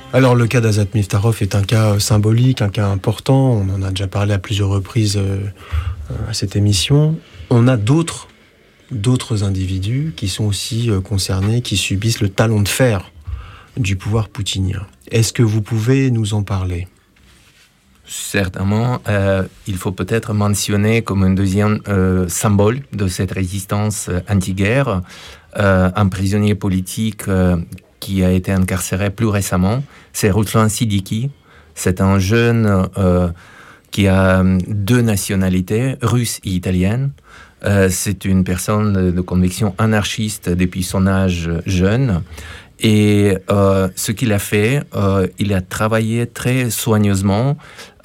Alors le cas d'Azat Miftarov est un cas symbolique, un cas important. On en a déjà parlé à plusieurs reprises à cette émission. On a d'autres individus qui sont aussi concernés, qui subissent le talon de fer du pouvoir poutinien. Est-ce que vous pouvez nous en parler ? Certainement, il faut peut-être mentionner comme un deuxième symbole de cette résistance anti-guerre un prisonnier politique qui a été incarcéré plus récemment, c'est Ruslan Siddiqui. C'est un jeune qui a deux nationalités, russe et italienne. C'est une personne de conviction anarchiste depuis son âge jeune. Et ce qu'il a fait, il a travaillé très soigneusement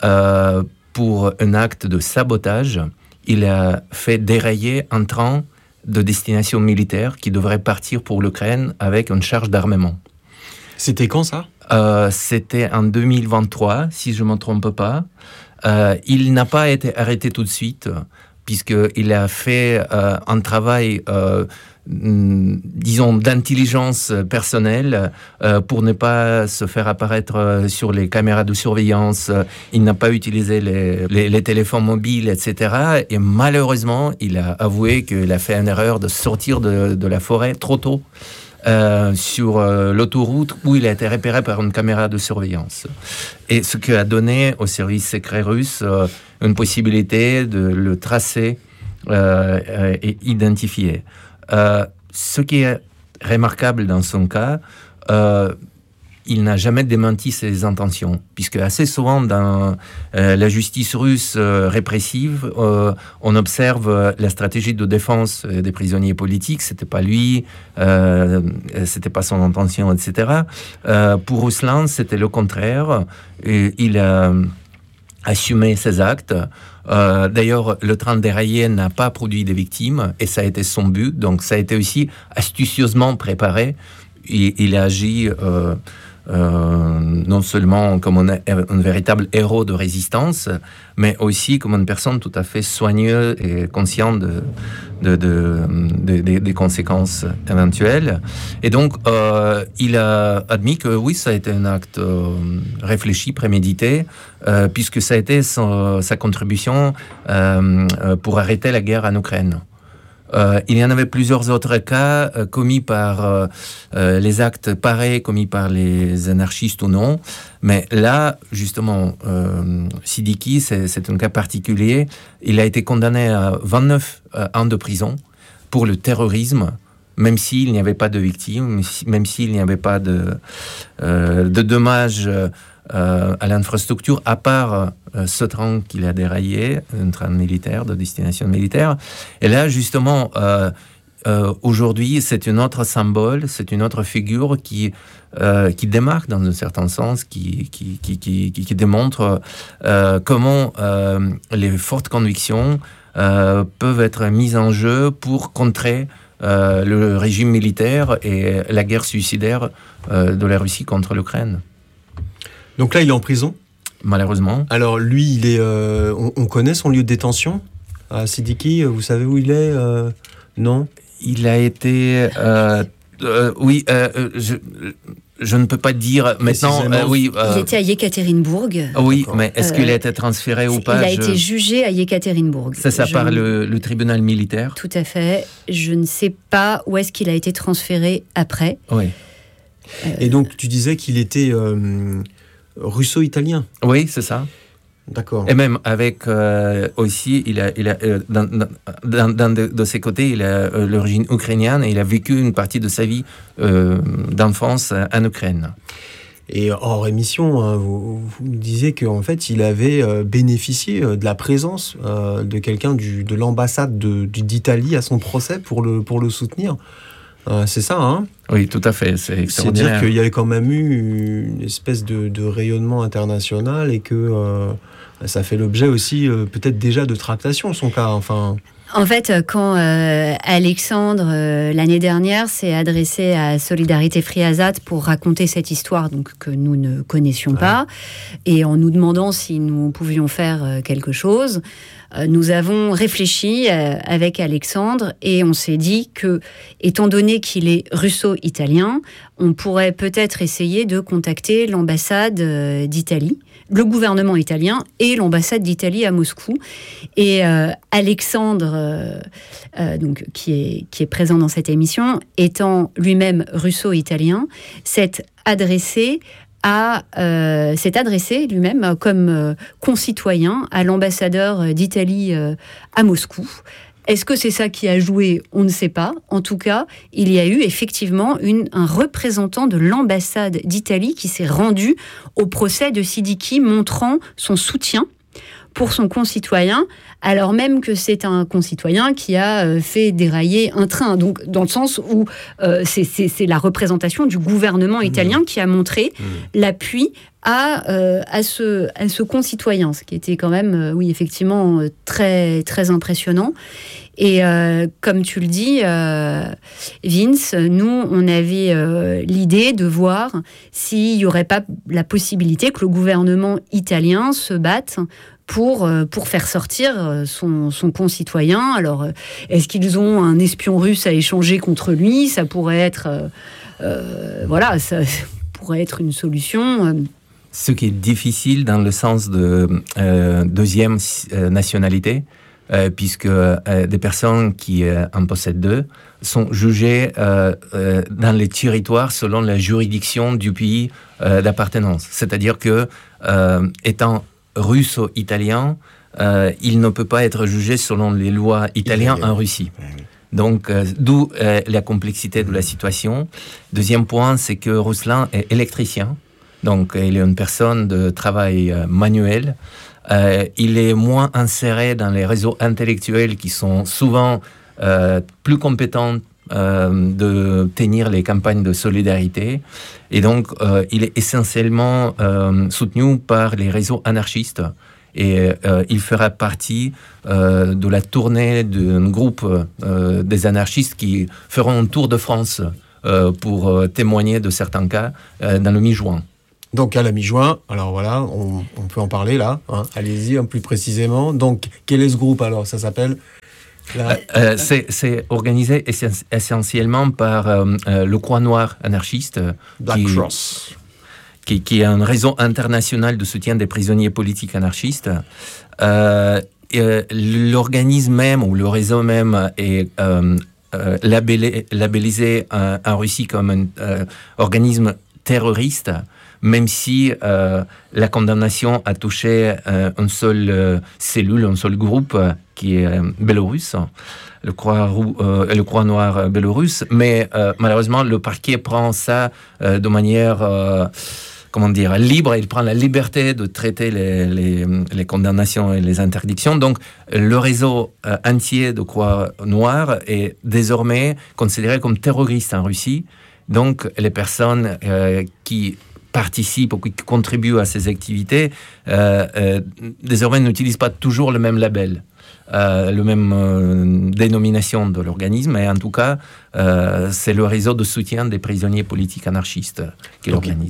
pour un acte de sabotage. Il a fait dérailler un train de destination militaire qui devrait partir pour l'Ukraine avec une charge d'armement. C'était quand ça ? C'était en 2023, si je ne me trompe pas. Il n'a pas été arrêté tout de suite, puisqu'il a fait un travail, disons, d'intelligence personnelle pour ne pas se faire apparaître sur les caméras de surveillance. Il n'a pas utilisé les téléphones mobiles, etc. Et malheureusement, il a avoué qu'il a fait une erreur de sortir de la forêt trop tôt. Sur l'autoroute où il a été repéré par une caméra de surveillance. Et ce qui a donné au service secret russe une possibilité de le tracer et identifier. Ce qui est remarquable dans son cas, il n'a jamais démenti ses intentions, puisque assez souvent dans la justice russe répressive, on observe la stratégie de défense des prisonniers politiques. C'était pas lui, c'était pas son intention, etc. Pour Ruslan, c'était le contraire. Et il a assumé ses actes. D'ailleurs, le train déraillé n'a pas produit de victimes, et ça a été son but. Donc, ça a été aussi astucieusement préparé. Il a agi non seulement comme un véritable héros de résistance, mais aussi comme une personne tout à fait soigneuse et consciente des conséquences éventuelles. Et donc, il a admis que oui, ça a été un acte réfléchi, prémédité, puisque ça a été sa contribution pour arrêter la guerre en Ukraine. Il y en avait plusieurs autres cas commis par les actes pareils, commis par les anarchistes ou non. Mais là, justement, Siddiqui, c'est un cas particulier. Il a été condamné à 29 ans de prison pour le terrorisme, même s'il n'y avait pas de victimes, même s'il n'y avait pas de dommages à l'infrastructure, à part ce train qu'il a déraillé, un train militaire de destination militaire. Et là, justement, aujourd'hui, c'est un autre symbole, c'est une autre figure qui démarque dans un certain sens, qui démontre comment les fortes convictions peuvent être mises en jeu pour contrer le régime militaire et la guerre suicidaire de la Russie contre l'Ukraine. Donc là, il est en prison ? Malheureusement. Alors lui, il est, on connaît son lieu de détention à Siddiqui, vous savez où il est Non ? Il a été... oui, je ne peux pas dire maintenant. Oui, il était à Yekaterinbourg. Oui, d'accord. Mais est-ce qu'il a été transféré ou pas ? Il a été jugé à Yekaterinbourg. C'est ça, par le tribunal militaire. Tout à fait. Je ne sais pas où est-ce qu'il a été transféré après. Oui. Et donc, tu disais qu'il était russo-italien. Oui, c'est ça. D'accord. Et même avec aussi, il a dans de ses côtés, il a l'origine ukrainienne et il a vécu une partie de sa vie d'enfance en Ukraine. Et hors émission, hein, vous nous disiez qu'en fait, il avait bénéficié de la présence de quelqu'un de l'ambassade d'Italie à son procès pour le soutenir. C'est ça, hein ? Oui, tout à fait, c'est extraordinaire. C'est dire qu'il y avait quand même eu une espèce de rayonnement international et que ça fait l'objet aussi peut-être déjà de tractations, son cas, enfin... En fait, quand Alexandre, l'année dernière, s'est adressé à Solidarité Free Azad pour raconter cette histoire donc, que nous ne connaissions pas, et en nous demandant si nous pouvions faire quelque chose, nous avons réfléchi avec Alexandre et on s'est dit que, étant donné qu'il est russo-italien, on pourrait peut-être essayer de contacter l'ambassade d'Italie, le gouvernement italien et l'ambassade d'Italie à Moscou. Et Alexandre, donc, qui est présent dans cette émission, étant lui-même russo-italien, s'est adressé lui-même comme concitoyen à l'ambassadeur d'Italie à Moscou. Est-ce que c'est ça qui a joué ? On ne sait pas. En tout cas, il y a eu effectivement un représentant de l'ambassade d'Italie qui s'est rendu au procès de Siddiqui, montrant son soutien pour son concitoyen, alors même que c'est un concitoyen qui a fait dérailler un train. Donc, dans le sens où c'est la représentation du gouvernement italien qui a montré l'appui à ce concitoyen, ce qui était quand même, oui, effectivement, très, très impressionnant. Et comme tu le dis, Vince, nous, on avait l'idée de voir s'il n'y aurait pas la possibilité que le gouvernement italien se batte pour faire sortir son concitoyen. Alors, est-ce qu'ils ont un espion russe à échanger contre lui ? Ça pourrait être... ça pourrait être une solution. Ce qui est difficile dans le sens de deuxième nationalité, puisque des personnes qui en possèdent deux sont jugées dans les territoires selon la juridiction du pays d'appartenance. C'est-à-dire que, étant russo-italien, il ne peut pas être jugé selon les lois italiennes en Russie. Donc, d'où la complexité de la situation. Deuxième point, c'est que Ruslan est électricien. Donc, il est une personne de travail manuel. Il est moins inséré dans les réseaux intellectuels qui sont souvent plus compétents de tenir les campagnes de solidarité. Et donc, il est essentiellement soutenu par les réseaux anarchistes. Et il fera partie de la tournée d'un groupe des anarchistes qui feront un tour de France pour témoigner de certains cas dans le mi-juin. Donc à la mi-juin, alors voilà, on peut en parler là, hein. Allez-y un plus précisément. Donc quel est ce groupe alors ? Ça s'appelle c'est organisé essentiellement par le Croix Noire anarchiste, Black Cross, qui est un réseau international de soutien des prisonniers politiques anarchistes. L'organisme même, ou le réseau même, est labellisé en Russie comme un organisme terroriste, même si la condamnation a touché une seule cellule, un seul groupe, qui est bélorusse, le Croix Noire bélorusse. Mais malheureusement, le parquet prend ça de manière... libre, il prend la liberté de traiter les condamnations et les interdictions. Donc, le réseau entier de Croix Noire est désormais considéré comme terroriste en Russie. Donc, les personnes qui participent ou qui contribuent à ces activités, désormais n'utilisent pas toujours le même label. Le même dénomination de l'organisme, mais en tout cas, c'est le réseau de soutien des prisonniers politiques anarchistes qui l'organise.